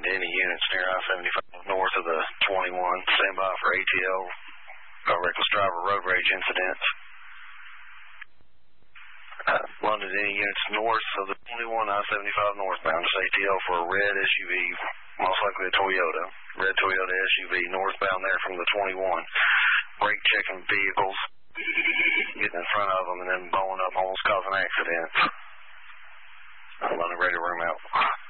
to any units near I-75 north of the 21. Stand by for ATO, reckless driver road rage incidents. London to any units north of the 21 I-75 northbound. It's ATO for a red SUV, most likely a Toyota. Red Toyota SUV northbound there from the 21. Brake checking vehicles, getting in front of them and then blowing up, almost causing accidents. London Radio Room out.